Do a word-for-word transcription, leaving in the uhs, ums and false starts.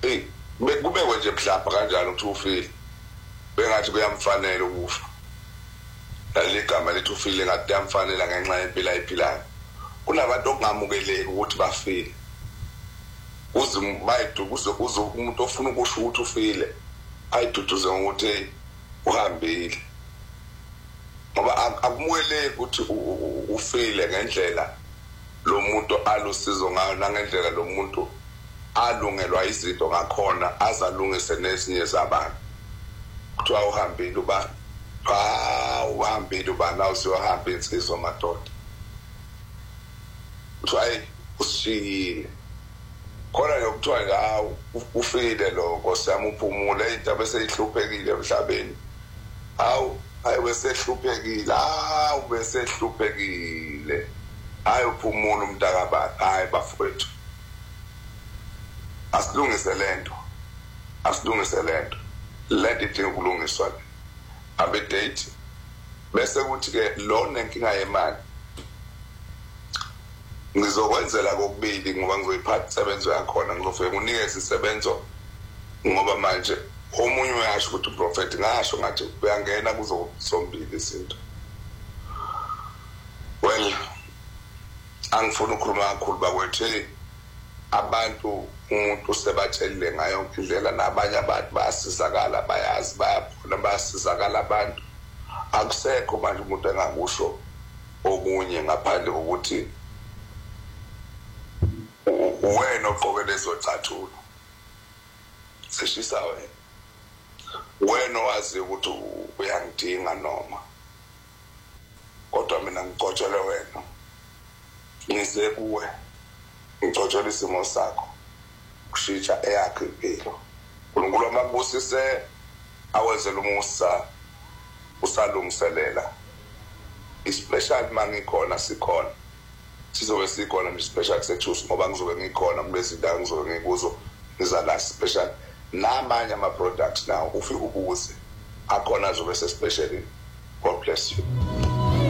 hey bekubekwe nje mhlapa kanjalo ukuthi ufile bengathi kuyamfanele ukufa laligama lethi ufile ngathi yamfanele ngenxa yempilo ayiphilayo kunabantu okungamukeleki ukuthi bafile uze mayidu kuze kuze umuntu ofuna ukusho ukuthi ufile ayiduduze ngokuthi uhambile ngoba akumukeleki ukuthi ufile ngendlela lo muntu alusizo ngayo nangendlela lo muntu alungelwa izinto ngakhona azalungise nezinye zabantu kuthiwa uhambile uba ha uhambile uba nawo siyohamba insizwa madoda kuthiwa ayi usishiyile khona yokuthiwa ngawo ufile lo Nkosi yami uphumule into beseyihluphekile emhlabeni hawu hayi besehluphekile hawu besehluphekile hayi uphumula umntakabani hayi bafowethu asilungise lento asilungise lento lento idinga ukulungiswa abe date bese kuthi ke lo nenkinga yemali ngizokwenzela kokubili ngoba ngizoyiphatha isebenzo yakhona ngizofika unikeze isebenzo ngoba manje omunye uyasho ukuthi uprofeti ngasho ngathi uyangena kuzo sombili izinto well angifuna ukukhuluma kakhulu bakwethu abantu umuntu sebatshelile ngayo indlela nabanye abantu bayasizakala bayazi bayaphona bayasizakala abantu akusekho manje umuntu engakusho okunye ngaphandle kokuthi wena oqoke lezo cathulo seshisa wena wena wazi ukuthi uyangidinga noma kodwa mina ngicotshele wena ngize kuwe ngicotshele isimo sakho kushintsha eyakhe impilo uNkulunkulu amabusise awenzele umusa usalungiselela ispecial mangikhona sikhona sizobe sikhona nje special sethusi ngoba ngizobe ngikhona kulezi ndawo ngizobe ngikuzo ngizala special namanye ama products now ufike ubuze akhona azobe se special. God bless you.